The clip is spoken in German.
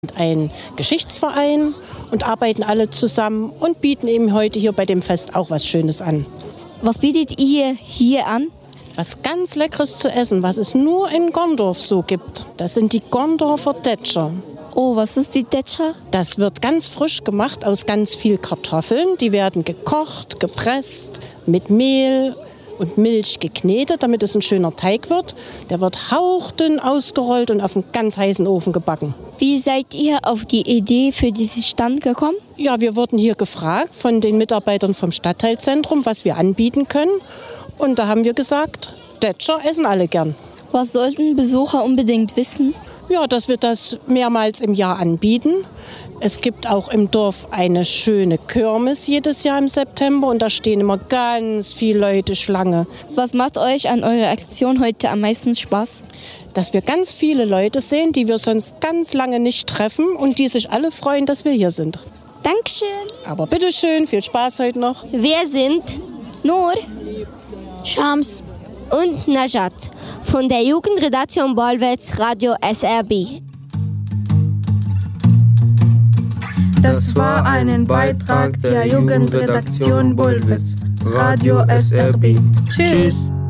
Ein Geschichtsverein und arbeiten alle zusammen und bieten eben heute hier bei dem Fest auch was Schönes an. Was bietet ihr hier an? Was ganz Leckeres zu essen, was es nur in Gondorf so gibt. Das sind die Gondorfer Detscher. Oh, was ist die Detscher? Das wird ganz frisch gemacht aus ganz viel Kartoffeln. Die werden gekocht, gepresst, mit Mehl und Milch geknetet, damit es ein schöner Teig wird. Der wird hauchdünn ausgerollt und auf einen ganz heißen Ofen gebacken. Wie seid ihr auf die Idee für diesen Stand gekommen? Ja, wir wurden hier gefragt von den Mitarbeitern vom Stadtteilzentrum, was wir anbieten können. Und da haben wir gesagt, Detscher essen alle gern. Was sollten Besucher unbedingt wissen? Ja, dass wir das mehrmals im Jahr anbieten. Es gibt auch im Dorf eine schöne Kirmes jedes Jahr im September und da stehen immer ganz viele Leute Schlange. Was macht euch an eurer Aktion heute am meisten Spaß? Dass wir ganz viele Leute sehen, die wir sonst ganz lange nicht treffen und die sich alle freuen, dass wir hier sind. Dankeschön. Aber bitteschön, viel Spaß heute noch. Wir sind Nur, Shams und Najat von der Jugendredaktion Bolwetz Radio SRB. Das war ein Beitrag der Jugendredaktion Bolwetz Radio SRB. Tschüss.